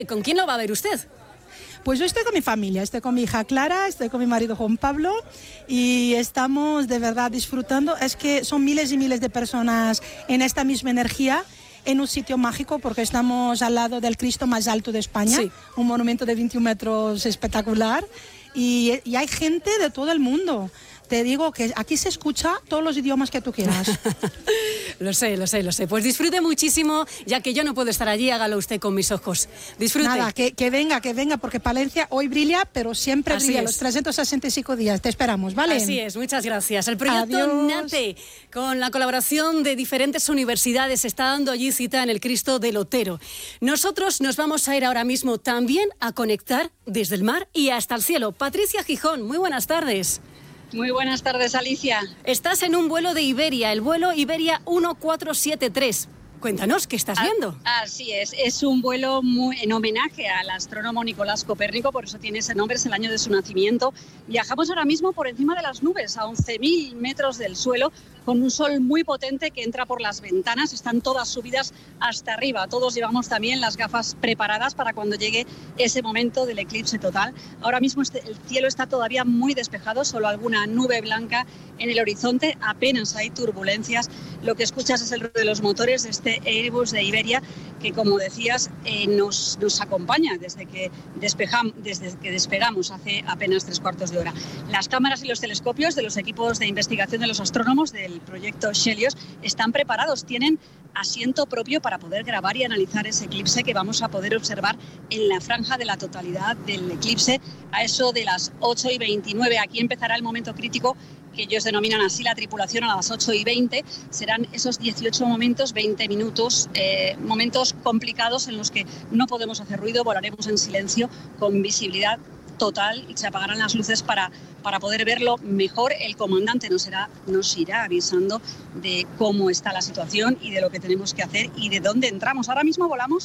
¿Con quién lo va a ver usted? Pues yo estoy con mi familia, estoy con mi hija Clara, estoy con mi marido Juan Pablo y estamos de verdad disfrutando. Es que son miles y miles de personas en esta misma energía, en un sitio mágico porque estamos al lado del Cristo más alto de España, sí. Un monumento de 21 metros espectacular y hay gente de todo el mundo. Te digo que aquí se escucha todos los idiomas que tú quieras. Lo sé. Pues disfrute muchísimo, ya que yo no puedo estar allí, hágalo usted con mis ojos. Disfrute. Nada, que venga, porque Palencia hoy brilla, pero siempre Así brilla es. Los 365 días. Te esperamos, ¿vale? Así es, muchas gracias. El proyecto Adiós. NATE, con la colaboración de diferentes universidades, está dando allí cita en el Cristo del Otero. Nosotros nos vamos a ir ahora mismo también a conectar desde el mar y hasta el cielo. Patricia Gijón, muy buenas tardes. Muy buenas tardes, Alicia. Estás en un vuelo de Iberia, el vuelo Iberia 1473. Cuéntanos, ¿qué estás viendo? Así es un vuelo en homenaje al astrónomo Nicolás Copérnico, por eso tiene ese nombre, es el año de su nacimiento. Viajamos ahora mismo por encima de las nubes, a 11.000 metros del suelo, con un sol muy potente que entra por las ventanas, están todas subidas hasta arriba. Todos llevamos también las gafas preparadas para cuando llegue ese momento del eclipse total. Ahora mismo el cielo está todavía muy despejado, solo alguna nube blanca en el horizonte, apenas hay turbulencias. Lo que escuchas es el ruido de los motores de este Airbus de Iberia, que como decías nos acompaña desde que despegamos hace apenas 3/4 de hora. Las cámaras y los telescopios de los equipos de investigación de los astrónomos del proyecto Helios están preparados, tienen asiento propio para poder grabar y analizar ese eclipse que vamos a poder observar en la franja de la totalidad del eclipse a eso de las 8:29. Aquí empezará el momento crítico, que ellos denominan así la tripulación, a las 8:20. Serán esos 18 momentos, 20 minutos, momentos complicados en los que no podemos hacer ruido, volaremos en silencio con visibilidad total y se apagarán las luces para poder verlo mejor. El comandante nos irá avisando de cómo está la situación y de lo que tenemos que hacer y de dónde entramos. Ahora mismo volamos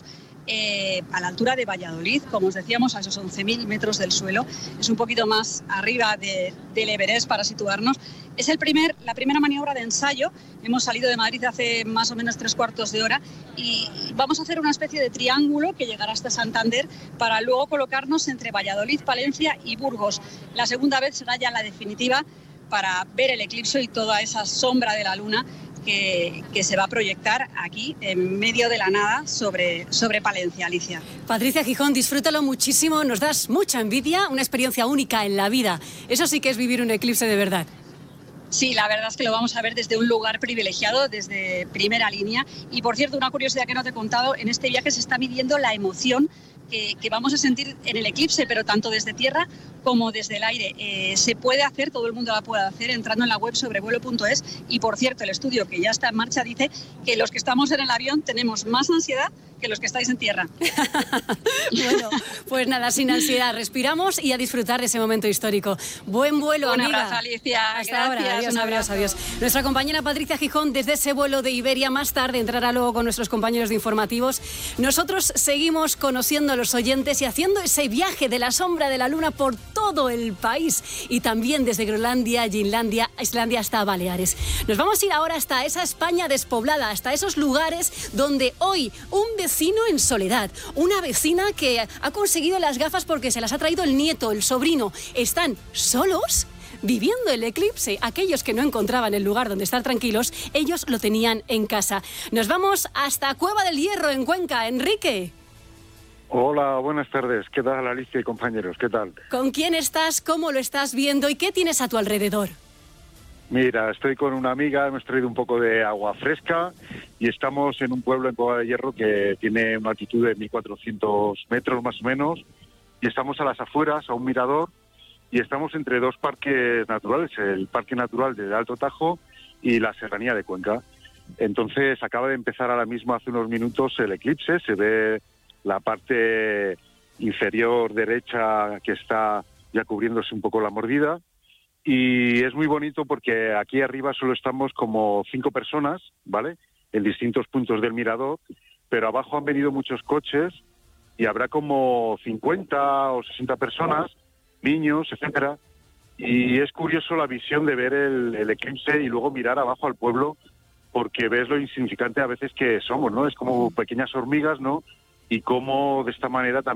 a la altura de Valladolid, como os decíamos, a esos 11.000 metros del suelo. Es un poquito más arriba del Everest para situarnos. Es la primera maniobra de ensayo. Hemos salido de Madrid hace más o menos 3/4 de hora y vamos a hacer una especie de triángulo que llegará hasta Santander para luego colocarnos entre Valladolid, Palencia y Burgos. La segunda vez será ya la definitiva para ver el eclipse y toda esa sombra de la luna que se va a proyectar aquí, en medio de la nada, sobre Palencia, Alicia. Patricia Gijón, disfrútalo muchísimo, nos das mucha envidia, una experiencia única en la vida. Eso sí que es vivir un eclipse de verdad. Sí, la verdad es que lo vamos a ver desde un lugar privilegiado, desde primera línea. Y por cierto, una curiosidad que no te he contado, en este viaje se está midiendo la emoción que vamos a sentir en el eclipse, pero tanto desde tierra como desde el aire. Se puede hacer, todo el mundo la puede hacer entrando en la web sobrevuelo.es y por cierto el estudio que ya está en marcha dice que los que estamos en el avión tenemos más ansiedad que los que estáis en tierra. Bueno, pues nada, sin ansiedad, respiramos y a disfrutar de ese momento histórico. Buen vuelo, amiga. Un abrazo, Alicia. Hasta ahora, adiós. Nuestra compañera Patricia Gijón desde ese vuelo de Iberia, más tarde entrará luego con nuestros compañeros de informativos. Nosotros seguimos conociendo a los oyentes y haciendo ese viaje de la sombra de la luna por todo el país y también desde Groenlandia, Islandia hasta Baleares. Nos vamos a ir ahora hasta esa España despoblada, hasta esos lugares donde hoy un vecino en soledad, una vecina que ha conseguido las gafas porque se las ha traído el nieto, el sobrino, están solos viviendo el eclipse. Aquellos que no encontraban el lugar donde estar tranquilos, ellos lo tenían en casa. Nos vamos hasta Cueva del Hierro, en Cuenca. Enrique. Hola, buenas tardes. ¿Qué tal, Alicia y compañeros? ¿Qué tal? ¿Con quién estás? ¿Cómo lo estás viendo? ¿Y qué tienes a tu alrededor? Mira, estoy con una amiga, hemos traído un poco de agua fresca y estamos en un pueblo en Cueva de Hierro que tiene una altitud de 1.400 metros más o menos y estamos a las afueras, a un mirador, y estamos entre dos parques naturales, el Parque Natural del Alto Tajo y la Serranía de Cuenca. Entonces acaba de empezar ahora mismo, hace unos minutos, el eclipse. Se ve la parte inferior derecha que está ya cubriéndose un poco la mordida. Y es muy bonito porque aquí arriba solo estamos como 5 personas, ¿vale?, en distintos puntos del mirador, pero abajo han venido muchos coches y habrá como 50 o 60 personas, niños, etcétera. Y es curioso la visión de ver el eclipse y luego mirar abajo al pueblo, porque ves lo insignificante a veces que somos, ¿no? Es como pequeñas hormigas, ¿no?, y cómo de esta manera también